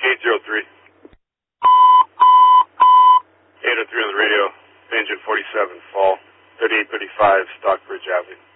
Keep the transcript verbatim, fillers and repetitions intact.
eight zero three. eight oh three on the radio. Engine forty-seven, fall. thirty-eight thirty-five, Stockbridge Avenue.